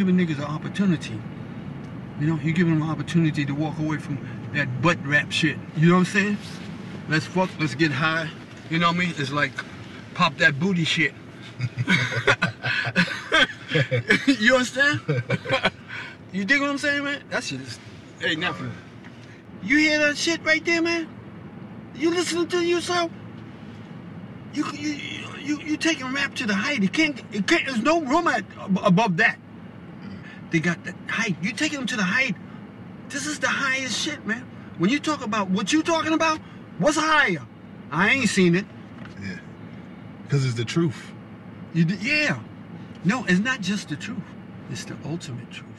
giving niggas an opportunity. You know, you're giving them an opportunity to walk away from that butt rap shit. You know what I'm saying? Let's fuck, let's get high. You know what I mean? It's like pop that booty shit. You understand? You dig what I'm saying, man? That shit is, hey, nephew. You hear that shit right there, man? You listening to yourself? You taking rap to the height. It can't. There's no room above that. They got the height. You taking them to the height. This is the highest shit, man. When you talk about what you talking about, what's higher? I ain't seen it. Yeah. Because it's the truth. Yeah. No, it's not just the truth. It's the ultimate truth.